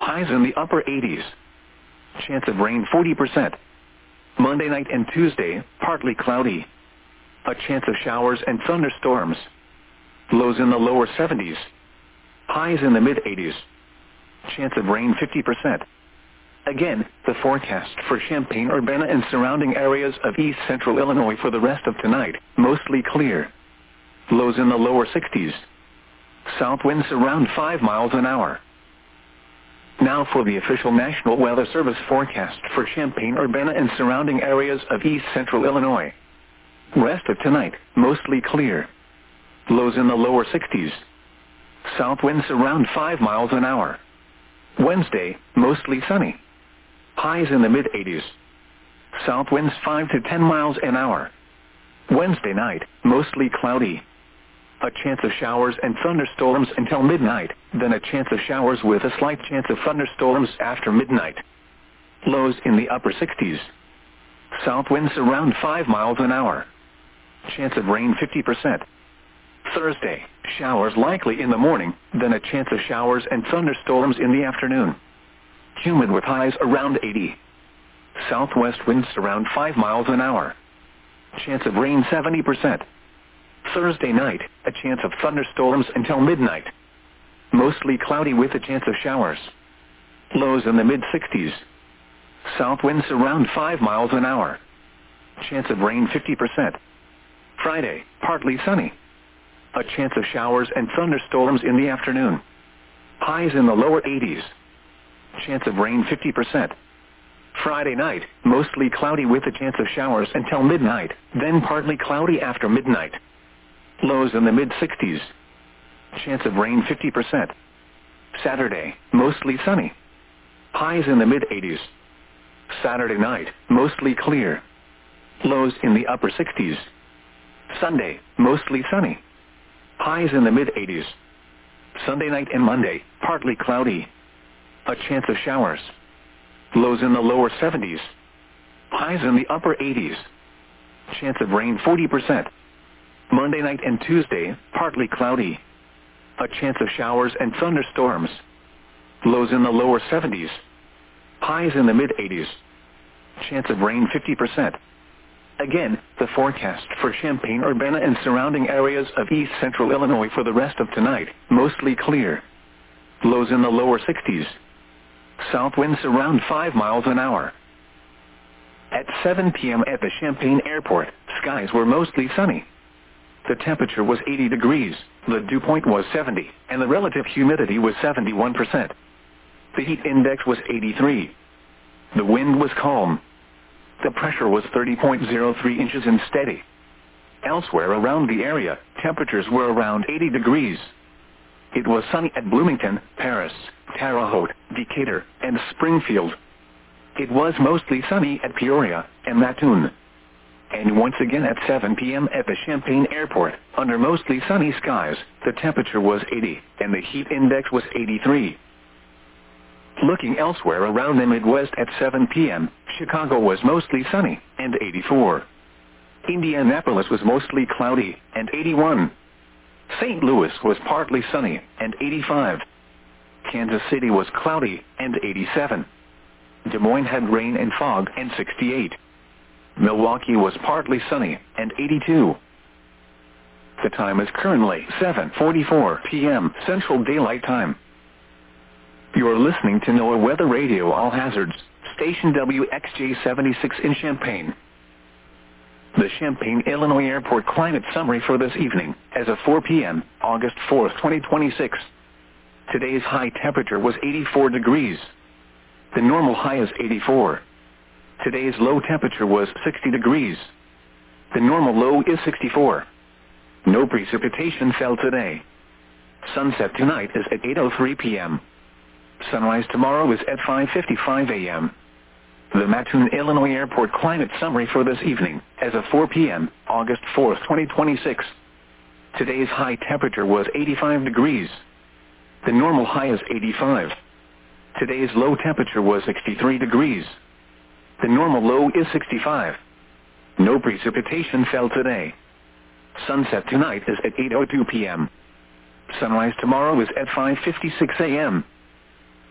Highs in the upper 80s. Chance of rain 40%. Monday night and Tuesday, partly cloudy. A chance of showers and thunderstorms. Lows in the lower 70s. Highs in the mid-80s. Chance of rain 50%. Again, the forecast for Champaign-Urbana and surrounding areas of east central Illinois for the rest of tonight, mostly clear. Lows in the lower 60s. South winds around 5 miles an hour. Now for the official National Weather Service forecast for Champaign-Urbana and surrounding areas of east central Illinois. Rest of tonight, mostly clear. Lows in the lower 60s. South winds around 5 miles an hour. Wednesday, mostly sunny. Highs in the mid-80s. South winds 5 to 10 miles an hour. Wednesday night, mostly cloudy. A chance of showers and thunderstorms until midnight, then a chance of showers with a slight chance of thunderstorms after midnight. Lows in the upper 60s. South winds around 5 miles an hour. Chance of rain 50%. Thursday, showers likely in the morning, then a chance of showers and thunderstorms in the afternoon. Humid with highs around 80. Southwest winds around 5 miles an hour. Chance of rain 70%. Thursday night, a chance of thunderstorms until midnight. Mostly cloudy with a chance of showers. Lows in the mid-60s. South winds around 5 miles an hour. Chance of rain 50%. Friday, partly sunny. A chance of showers and thunderstorms in the afternoon. Highs in the lower 80s. Chance of rain 50%. Friday night, mostly cloudy with a chance of showers until midnight, then partly cloudy after midnight. Lows in the mid-60s. Chance of rain 50%. Saturday, mostly sunny. Highs in the mid-80s. Saturday night, mostly clear. Lows in the upper 60s. Sunday, mostly sunny. Highs in the mid-80s. Sunday night and Monday, partly cloudy. A chance of showers. Lows in the lower 70s. Highs in the upper 80s. Chance of rain 40%. Monday night and Tuesday, partly cloudy. A chance of showers and thunderstorms. Lows in the lower 70s. Highs in the mid-80s. Chance of rain 50%. Again, the forecast for Champaign-Urbana and surrounding areas of east central Illinois for the rest of tonight, mostly clear. Lows in the lower 60s. South winds around 5 miles an hour. At 7 p.m. at the Champaign Airport, skies were mostly sunny. The temperature was 80 degrees, the dew point was 70, and the relative humidity was 71%. The heat index was 83. The wind was calm. The pressure was 30.03 inches and steady. Elsewhere around the area, temperatures were around 80 degrees. It was sunny at Bloomington, Paris, Terre Haute, Decatur, and Springfield. It was mostly sunny at Peoria and Mattoon. And once again at 7 p.m. at the Champaign Airport, under mostly sunny skies, the temperature was 80, and the heat index was 83. Looking elsewhere around the Midwest at 7 p.m., Chicago was mostly sunny, and 84. Indianapolis was mostly cloudy, and 81. St. Louis was partly sunny, and 85. Kansas City was cloudy, and 87. Des Moines had rain and fog, and 68. Milwaukee was partly sunny, and 82. The time is currently 7:44 p.m. Central Daylight Time. You're listening to NOAA Weather Radio All Hazards, station WXJ-76 in Champaign. The Champaign, Illinois Airport climate summary for this evening, as of 4 p.m., August 4, 2026. Today's high temperature was 84 degrees. The normal high is 84. Today's low temperature was 60 degrees. The normal low is 64. No precipitation fell today. Sunset tonight is at 8:03 p.m. Sunrise tomorrow is at 5:55 a.m. The Mattoon, Illinois Airport climate summary for this evening, as of 4 p.m., August 4, 2026. Today's high temperature was 85 degrees. The normal high is 85. Today's low temperature was 63 degrees. The normal low is 65. No precipitation fell today. Sunset tonight is at 8:02 p.m. Sunrise tomorrow is at 5:56 a.m.